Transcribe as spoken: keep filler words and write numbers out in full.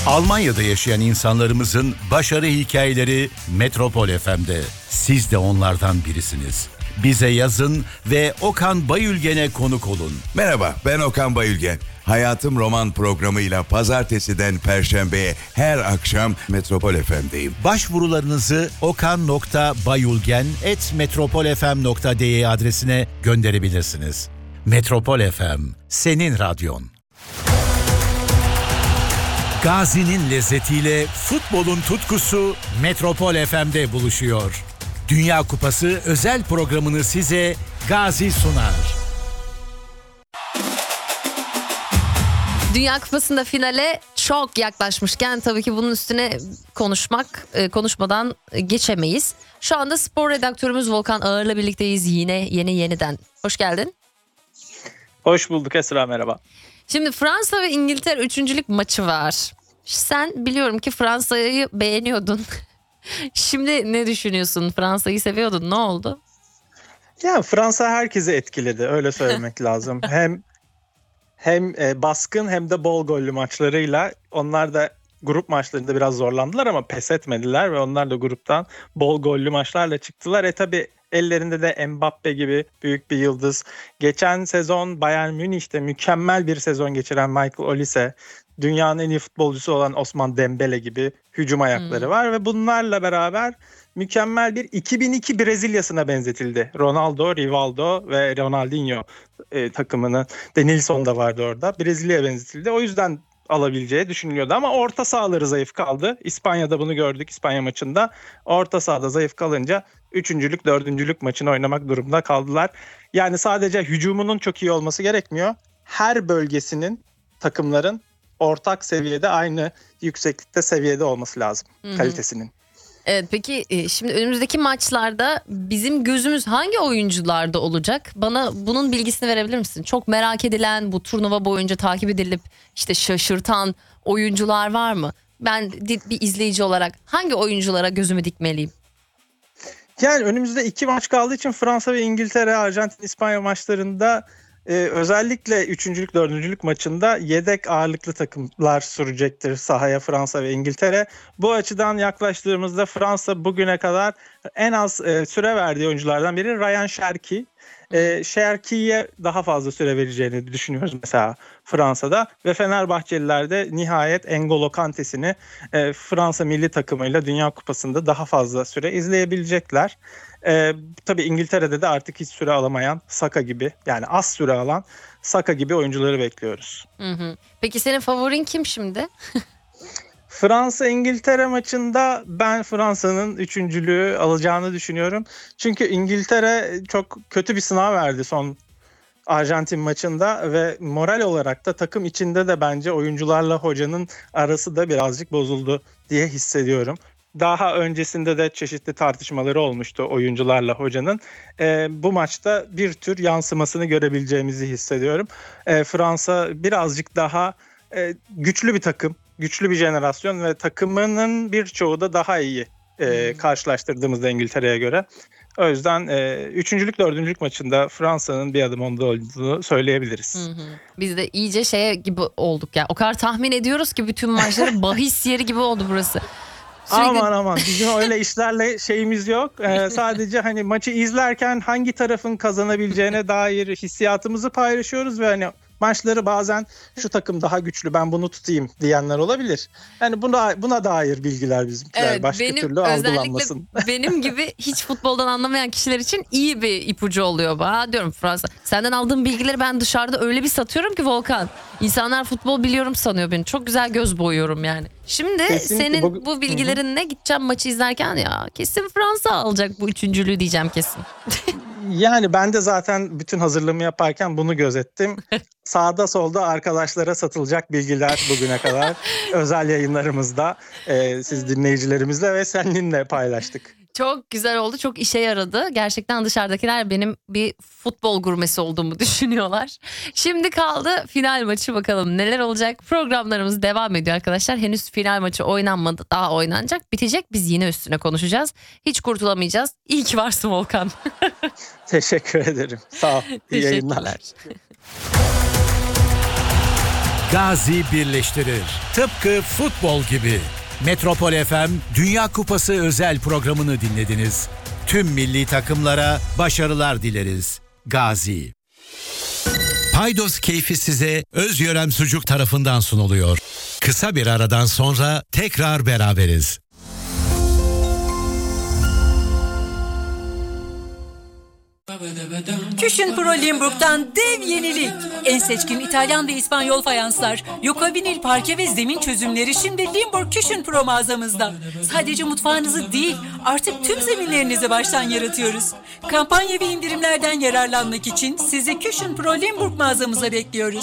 Almanya'da yaşayan insanlarımızın başarı hikayeleri Metropol F M'de. Siz de onlardan birisiniz. Bize yazın ve Okan Bayülgen'e konuk olun. Merhaba, ben Okan Bayülgen. Hayatım Roman programıyla pazartesiden perşembeye her akşam Metropol F M'deyim. Başvurularınızı okan nokta bayülgen at metropol f m nokta d e adresine gönderebilirsiniz. Metropol F M, senin radyon. Gazi'nin lezzetiyle futbolun tutkusu Metropol F M'de buluşuyor. Dünya Kupası özel programını size Gazi sunar. Dünya Kupası'nda finale çok yaklaşmışken tabii ki bunun üstüne konuşmak, konuşmadan geçemeyiz. Şu anda spor redaktörümüz Volkan Ağır'la birlikteyiz yine yeni yeniden. Hoş geldin. Hoş bulduk Esra, merhaba. Şimdi Fransa ve İngiltere üçüncülük maçı var. Sen biliyorum ki Fransa'yı beğeniyordun. Şimdi ne düşünüyorsun? Fransa'yı seviyordun. Ne oldu? Ya Fransa herkesi etkiledi. Öyle söylemek lazım. Hem hem e, baskın hem de bol gollü maçlarıyla. Onlar da grup maçlarında biraz zorlandılar ama pes etmediler ve onlar da gruptan bol gollü maçlarla çıktılar. E tabi ellerinde de Mbappe gibi büyük bir yıldız. Geçen sezon Bayern Münih'te mükemmel bir sezon geçiren Michael Olise, dünyanın en iyi futbolcusu olan Osman Dembele gibi hücum ayakları hmm. var ve bunlarla beraber mükemmel bir iki bin iki Brezilya'sına benzetildi. Ronaldo, Rivaldo ve Ronaldinho e, takımının, Denilson da vardı orada. Brezilya'ya benzetildi. O yüzden alabileceği düşünülüyordu ama orta sahaları zayıf kaldı. İspanya'da bunu gördük, İspanya maçında. Orta sahada zayıf kalınca üçüncülük, dördüncülük maçını oynamak durumunda kaldılar. Yani sadece hücumunun çok iyi olması gerekmiyor. Her bölgesinin, takımların ortak seviyede, aynı yükseklikte seviyede olması lazım. Hı-hı. Kalitesinin. Evet, peki şimdi önümüzdeki maçlarda bizim gözümüz hangi oyuncularda olacak? Bana bunun bilgisini verebilir misin? Çok merak edilen, bu turnuva boyunca takip edilip işte şaşırtan oyuncular var mı? Ben bir izleyici olarak hangi oyunculara gözümü dikmeliyim? Yani önümüzde iki maç kaldığı için Fransa ve İngiltere, Arjantin, İspanya maçlarında Ee, özellikle üçüncülük, dördüncülük maçında yedek ağırlıklı takımlar sürecektir sahaya, Fransa ve İngiltere. Bu açıdan yaklaştığımızda Fransa bugüne kadar en az e, süre verdiği oyunculardan biri Ryan Cherki. E, Cherki'ye daha fazla süre vereceğini düşünüyoruz mesela Fransa'da ve Fenerbahçeliler de nihayet N'Golo Kante'sini e, Fransa milli takımıyla Dünya Kupası'nda daha fazla süre izleyebilecekler. Ee, tabii İngiltere'de de artık hiç süre alamayan Saka gibi, yani az süre alan Saka gibi oyuncuları bekliyoruz. Hı hı. Peki senin favorin kim şimdi? Fransa-İngiltere maçında ben Fransa'nın üçüncülüğü alacağını düşünüyorum. Çünkü İngiltere çok kötü bir sınav verdi son Arjantin maçında ve moral olarak da takım içinde de bence oyuncularla hocanın arası da birazcık bozuldu diye hissediyorum. Daha öncesinde de çeşitli tartışmaları olmuştu oyuncularla hocanın. E, bu maçta bir tür yansımasını görebileceğimizi hissediyorum. E, Fransa birazcık daha e, güçlü bir takım, güçlü bir jenerasyon ve takımının birçoğu da daha iyi e, hmm. karşılaştırdığımızda İngiltere'ye göre. O yüzden e, üçüncülük, dördüncülük maçında Fransa'nın bir adım önde olduğunu söyleyebiliriz. Hı hı. Biz de iyice şeye gibi olduk ya. O kadar tahmin ediyoruz ki bütün maçları bahis yeri gibi oldu burası. Sürekli... Aman aman bizim öyle işlerle şeyimiz yok. Ee, sadece hani maçı izlerken hangi tarafın kazanabileceğine dair hissiyatımızı paylaşıyoruz ve hani maçları bazen şu takım daha güçlü, ben bunu tutayım diyenler olabilir. Yani buna buna dair bilgiler bizimkiler. Evet, başka benim, türlü algılanmasın. Benim gibi hiç futboldan anlamayan kişiler için iyi bir ipucu oluyor. Ha diyorum Fransa. Senden aldığım bilgileri ben dışarıda öyle bir satıyorum ki Volkan. İnsanlar futbol biliyorum sanıyor beni. Çok güzel göz boyuyorum yani. Şimdi kesinlikle senin bu, bu bilgilerinle gideceğim maçı izlerken ya kesin Fransa alacak bu üçüncülüğü diyeceğim kesin. Yani ben de zaten bütün hazırlığımı yaparken bunu gözettim. Sağda solda arkadaşlara satılacak bilgiler bugüne kadar özel yayınlarımızda e, siz dinleyicilerimizle ve seninle paylaştık. Çok güzel oldu, çok işe yaradı. Gerçekten dışarıdakiler benim bir futbol gurmesi olduğumu düşünüyorlar. Şimdi kaldı final maçı, bakalım neler olacak. Programlarımız devam ediyor arkadaşlar. Henüz final maçı oynanmadı, daha oynanacak, bitecek. Biz yine üstüne konuşacağız. Hiç kurtulamayacağız. İyi ki varsın Volkan. Teşekkür ederim. Sağ ol. İyi yayınlar. Gazi birleştirir. Tıpkı futbol gibi. Metropol F M Dünya Kupası özel programını dinlediniz. Tüm milli takımlara başarılar dileriz. Gazi. Paydos keyfi size Özyörem Sucuk tarafından sunuluyor. Kısa bir aradan sonra tekrar beraberiz. Cushion Pro Limburg'dan dev yenilik. En seçkin İtalyan ve İspanyol fayanslar, Yoka vinil parke ve zemin çözümleri şimdi Limburg Cushion Pro mağazamızda. Sadece mutfağınızı değil, artık tüm zeminlerinizi baştan yaratıyoruz. Kampanya ve indirimlerden yararlanmak için sizi Cushion Pro Limburg mağazamıza bekliyoruz.